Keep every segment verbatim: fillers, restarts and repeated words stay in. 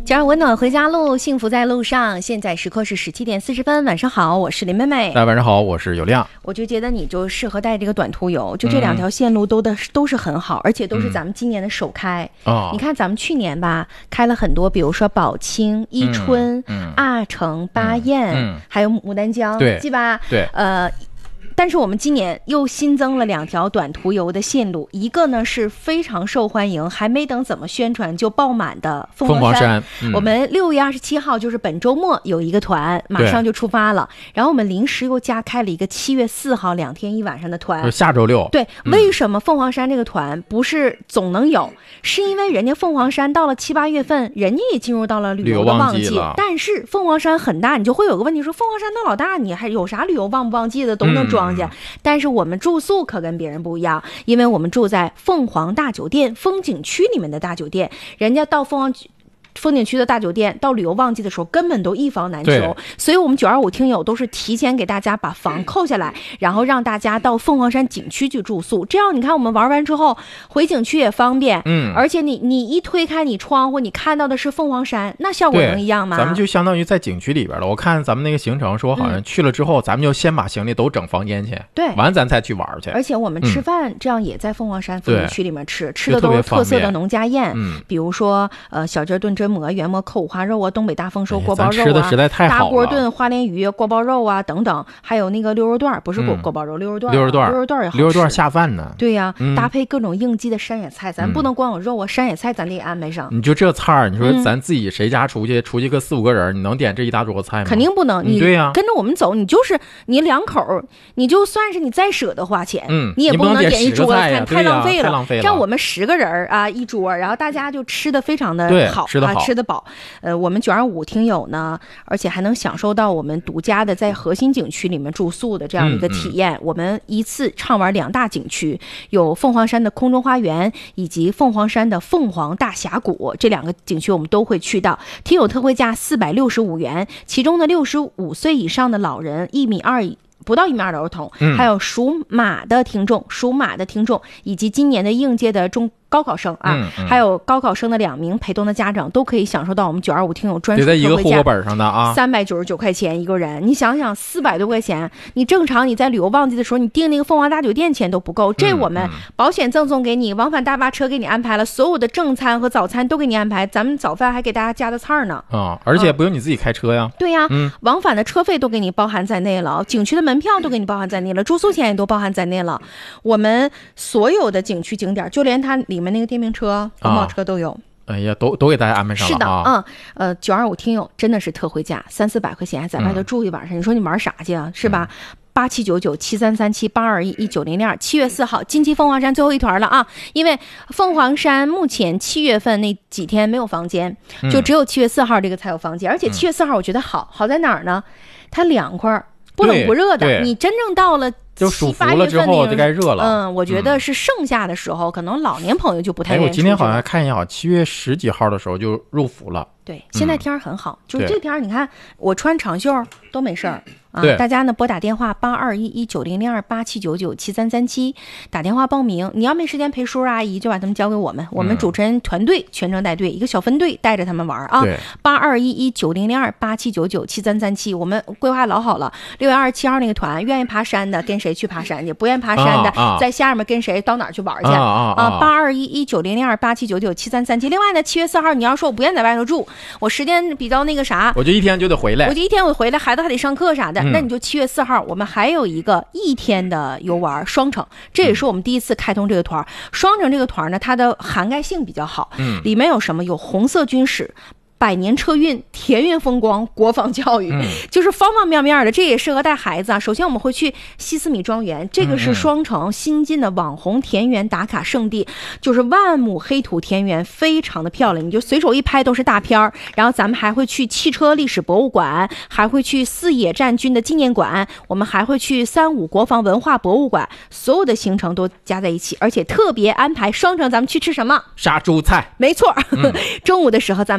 家人温暖回家路，幸福在路上。现在时刻是十七点四十分，晚上好，我是林妹妹。 大家晚上好，我是有亮。 我就觉得你就适合带这个短途游，就这两条线路都的、嗯、都是很好，而且都是咱们今年的首开。 哦、 你看咱们去年吧，开了很多，比如说宝清、伊春、 嗯嗯、 阿城、巴彦、 嗯， 还有牡丹江， 对， 记吧？ 对， 呃。但是我们今年又新增了两条短途游的线路，一个呢是非常受欢迎，还没等怎么宣传就爆满的凤凰山。 凤凰山嗯、 我们六月二十七号就是本周末有一个团，马上就出发了。然后我们临时又加开了一个七月四号两天一晚上的团， 下周六。 对，为什么凤凰山这个团不是总能有？嗯、是因为人家凤凰山到了七八月份，人家也进入到了旅游的旺季， 旺季但是凤凰山很大，你就会有个问题说，凤凰山那老大，你还有啥旅游旺不旺季的都能装。嗯、但是我们住宿可跟别人不一样，因为我们住在凤凰大酒店风景区里面的大酒店，人家到凤凰风景区的大酒店到旅游旺季的时候根本都一房难求，所以我们九二五听友都是提前给大家把房扣下来，然后让大家到凤凰山景区去住宿，这样你看我们玩完之后回景区也方便， 嗯， 而且你你一推开你窗户，你看到的是凤凰山，那效果能一样吗？ 咱们就相当于在景区里边了。我看咱们那个行程说好像去了之后，嗯、咱们就先把行李都整房间去， 对， 完咱再去玩去。 而且我们吃饭这样也在凤凰山风景区里面吃，吃的都是特色的农家宴， 嗯， 比如说呃小鸡炖榛蘑、原蘑扣五花肉啊，东北大丰收锅包肉啊， 哎、吃的实在太好了， 大锅炖花鲢鱼、锅包肉啊等等，还有那个溜肉段，不是锅、嗯、锅包肉，溜肉段， 溜肉段， 溜肉段也好吃， 溜肉段下饭呢。 对呀、啊嗯， 搭配各种应季的山野菜，咱不能光有肉啊，嗯、山野菜咱得安排上。 你就这菜儿，你说咱自己谁家出去、嗯、出去个四五个人，你能点这一大桌菜吗？ 肯定不能。你对呀、啊， 跟着我们走，你就是你两口，你就算是你再舍得花钱， 嗯， 你也不能点一桌子菜，太浪费了。 太浪费了。 这样我们十个人啊一桌，然后大家就吃的非常的好， 吃的好， 啊、吃得饱。呃，我们九二五听友呢，而且还能享受到我们独家的在核心景区里面住宿的这样的一个体验。嗯嗯、我们一次畅玩两大景区，有凤凰山的空中花园以及凤凰山的凤凰大峡谷，这两个景区我们都会去到。听友特惠价四百六十五元，其中的六十五岁以上的老人，一米二不到一米二的儿童， 嗯、 还有属马的听众、属马的听众，以及今年的应届的中。高考生啊、 嗯嗯， 还有高考生的两名陪同的家长都可以享受到我们九二五听友专属特惠价，在一个户口本上的啊， 三百九十九块钱一个人。你想想，四百多块钱，你正常你在旅游旺季的时候，你订那个凤凰大酒店钱都不够。这我们保险赠送给你，往返大巴车给你安排了，所有的正餐和早餐都给你安排，咱们早饭还给大家加的菜呢。 啊，而且不用你自己开车呀。 嗯、对呀、 嗯， 往返的车费都给你包含在内了，景区的门票都给你包含在内了，住宿钱也都包含在内了。我们所有的景区景点，就连它里面那个电瓶车。红包车都有， 哎呀，都都给大家安排上了。 是的，嗯，呃，九二五听友真的是特惠价，三四百块钱在外头住一晚上，嗯、你说你玩啥去啊？是吧？八七九九七三三七八二一一九零零二，七月四号，近期凤凰山最后一团了啊！因为凤凰山目前七月份那几天没有房间，就只有七月四号这个才有房间，嗯、而且七月四号我觉得好，好在哪儿呢？它凉快，不冷不热的，你真正到了。 就暑伏了之后就该热了， 嗯，我觉得是盛夏的时候，嗯、可能老年朋友就不太愿意。 哎，我今天好像看一眼，七月十几号的时候就入伏了。 对，现在天很好，嗯、就是这天你看我穿长袖都没事儿。啊，大家呢拨打电话八二一一九零零二八七九九七三三七打电话报名。你要没时间陪叔叔阿姨，就把他们交给我们，我们主持人团队全程带队，一个小分队带着他们玩啊。八二一一九零零二八七九九七三三七，我们规划老好了。六月二十七号那个团，愿意爬山的跟谁去爬山去，不愿意爬山的、啊、在下面跟谁到哪儿去玩去啊？八二一一九零零二八七九九七三三七。另外呢，七月四号你要说我不愿意在外头住，我时间比较那个啥， 我就一天就得回来， 我就一天我回来，孩子还得上课啥的。那你就七月四号，我们还有一个一天的游玩双城，这也是我们第一次开通这个团。双城这个团呢，它的涵盖性比较好，嗯，里面有什么？有红色军史。百年车运、田园风光、国防教育、嗯，就是方方面面的，这也适合带孩子啊。首先我们会去西斯米庄园，这个是双城新进的网红田园打卡圣地，就是万亩黑土田园，非常的漂亮，你就随手一拍都是大片儿。然后咱们还会去汽车历史博物馆，还会去四野战军的纪念馆，我们还会去三五国防文化博物馆，所有的行程都加在一起，而且特别安排双城咱们去吃什么？ 杀猪菜。 没错，嗯、中午的时候咱们安排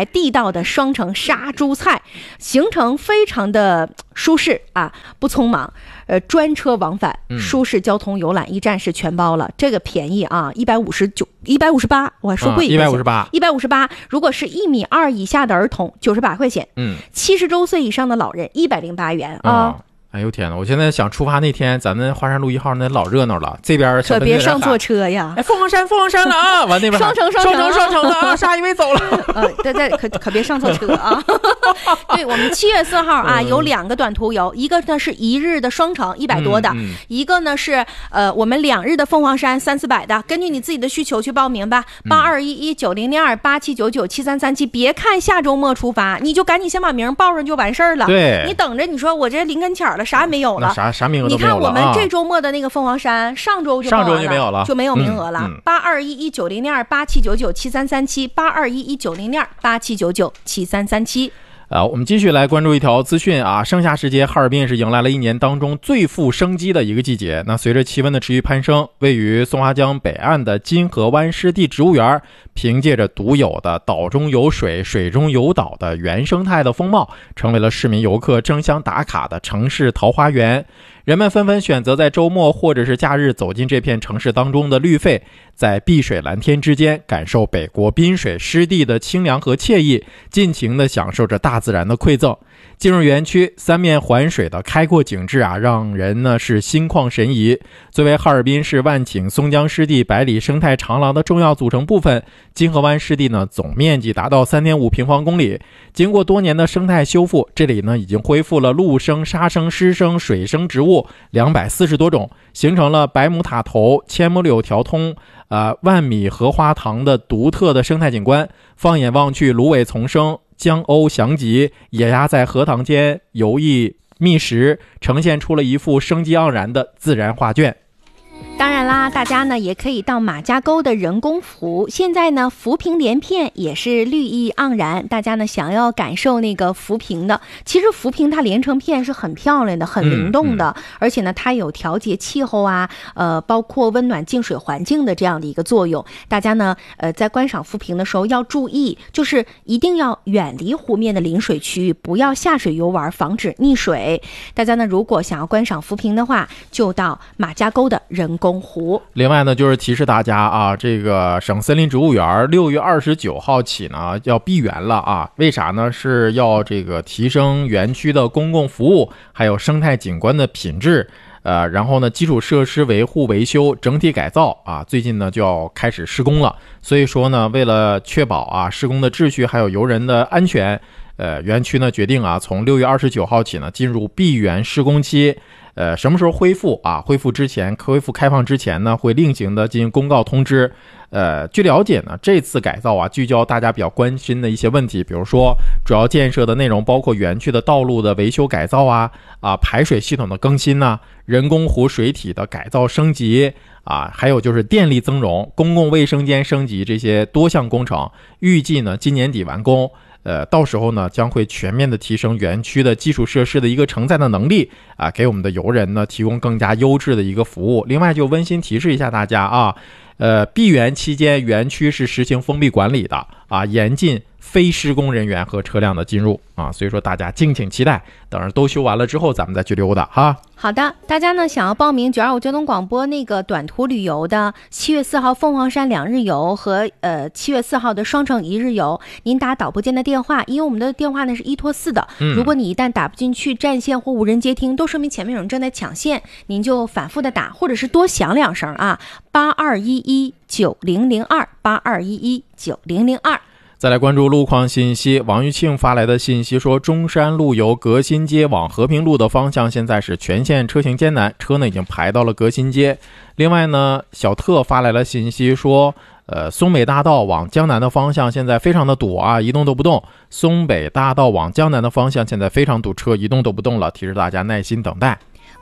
来地道的双城杀猪菜，行程非常的舒适啊，不匆忙。呃，专车往返，舒适交通游览一站式全包了，这个便宜啊，一百五十九，一百五十八，我还说贵一一百五十八， 一百五十八。如果是一米二以下的儿童，九十八块钱，嗯，七十周岁以上的老人，一百零八元啊。嗯哎呦天哪！我现在想出发那天，咱们华山路一号那老热闹了，这边可别上错车呀！ 哎，凤凰山，凤凰山了啊！完那边双城， 双城，双城的啊！沙一威走了。 呃，对对，可可别上错车啊！对，我们七月四号啊，有两个短途游，一个呢是一日的双城，一百多的， 嗯嗯、 一个呢是呃我们两日的凤凰山，三四百的，根据你自己的需求去报名吧。八二一一九零零二八七九九七三三七，别看下周末出发，你就赶紧先把名报上就完事儿了。 对， 你等着，你说我这临跟前了，啥也没有了。 啥啥名额都没有了、啊、 你看我们这周末的那个凤凰山，上周就上周就没有了， 就没有名额了。八二一一九零零二八七九九七三三七，八二一一九零零二八七九九七三三七。 呃，我们继续来关注一条资讯啊，盛夏时节，哈尔滨是迎来了一年当中最富生机的一个季节。那随着气温的持续攀升，位于松花江北岸的金河湾湿地植物园，凭借着独有的岛中有水、水中有岛的原生态的风貌，成为了市民游客争相打卡的城市桃花源。人们纷纷选择在周末或者是假日走进这片城市当中的绿肺，在碧水蓝天之间感受北国滨水湿地的清凉和惬意，尽情地享受着大自然的馈赠。进入园区，三面环水的开阔景致啊，让人呢是心旷神怡。作为哈尔滨市万顷松江湿地百里生态长廊的重要组成部分，金河湾湿地呢总面积达到 三点五平方公里。经过多年的生态修复，这里呢已经恢复了陆生、沙生、湿生、水生植物两百四十多种，形成了百亩塔头、千亩柳条通、呃万米荷花塘的独特的生态景观。放眼望去，芦苇丛生，江鸥翔集，野鸭在荷塘间游弋觅食，呈现出了一幅生机盎然的自然画卷。 当然啦，大家呢也可以到马家沟的人工湖，现在呢浮萍连片，也是绿意盎然。大家呢想要感受那个浮萍的，其实浮萍它连成片是很漂亮的，很灵动的，嗯嗯、而且呢它有调节气候啊，呃，包括温暖净水环境的这样的一个作用。大家呢，呃，在观赏浮萍的时候要注意，就是一定要远离湖面的临水区域，不要下水游玩，防止溺水。大家呢如果想要观赏浮萍的话，就到马家沟的人工湖。 另外呢，就是提示大家啊，这个省森林植物园六月二十九号起呢要闭园了啊。为啥呢？是要这个提升园区的公共服务还有生态景观的品质，呃，然后呢基础设施维护维修整体改造啊，最近呢就要开始施工了。所以说呢，为了确保啊施工的秩序还有游人的安全，呃，园区呢决定啊从六月二十九号起呢进入闭园施工期。呃，什么时候恢复啊？恢复之前，恢复开放之前呢，会另行的进行公告通知。呃，据了解呢，这次改造啊，聚焦大家比较关心的一些问题，比如说主要建设的内容包括园区的道路的维修改造啊，啊排水系统的更新呐、啊，人工湖水体的改造升级啊，还有就是电力增容、公共卫生间升级这些多项工程，预计呢今年底完工。呃，到时候呢，将会全面的提升园区的基础设施的一个承载的能力啊，给我们的游人呢提供更加优质的一个服务。另外，就温馨提示一下大家啊，呃，闭园期间园区是实行封闭管理的啊，严禁非施工人员和车辆的进入啊，所以说大家敬请期待，等着都修完了之后咱们再去溜达哈。 好的，大家呢想要报名九二五交通广播那个短途旅游的七月四号凤凰山两日游和呃七月四号的双城一日游，您打导播间的电话，因为我们的电话呢是一拖四的， 嗯、 如果你一旦打不进去，占线或无人接听，都说明前面有人正在抢线，您就反复的打，或者是多响两声啊，八二一一九零零二八二一一九零零二。 再来关注路况信息，王玉庆发来的信息说，中山路由革新街往和平路的方向现在是全线车行艰难，车呢已经排到了革新街。另外呢，小特发来了信息说，呃，松北大道往江南的方向现在非常的堵啊，一动都不动。松北大道往江南的方向现在非常堵车，一动都不动了，提示大家耐心等待。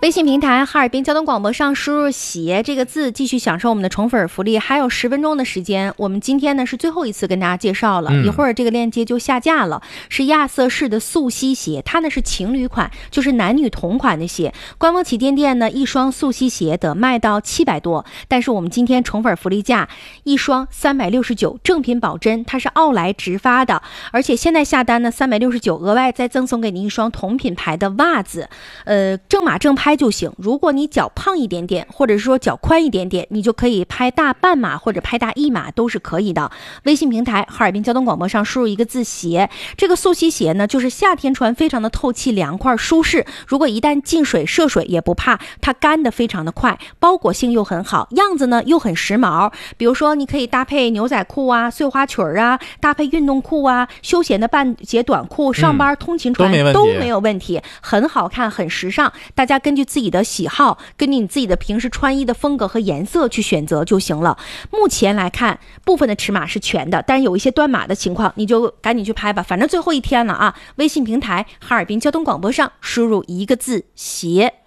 微信平台哈尔滨交通广播上输入鞋这个字，继续享受我们的宠粉福利。还有十分钟的时间，我们今天呢是最后一次跟大家介绍了、嗯、一会儿这个链接就下架了，是亚瑟士的素溪鞋，它呢是情侣款，就是男女同款的鞋。官方旗舰店呢一双素溪鞋得卖到七百多，但是我们今天宠粉福利价一双三百六十九，正品保真，它是奥莱直发的，而且现在下单呢三百六十九，额外再赠送给您一双同品牌的袜子，呃正码正拍就行。如果你脚胖一点点，或者说脚宽一点点，你就可以拍大半码或者拍大一码都是可以的。微信平台哈尔滨交通广播上输入一个字鞋，这个素溪鞋呢就是夏天穿非常的透气凉快舒适，如果一旦进水涉水也不怕，它干的非常的快，包裹性又很好，样子呢又很时髦。比如说你可以搭配牛仔裤啊、碎花裙啊，搭配运动裤啊、休闲的半截短裤，上班通勤穿、嗯、都没有问题，很好看很时尚。大家根据自己的喜好，根据你自己的平时穿衣的风格和颜色去选择就行了。目前来看部分的尺码是全的，但是有一些断码的情况你就赶紧去拍吧，反正最后一天了啊。微信平台哈尔滨交通广播上输入一个字鞋。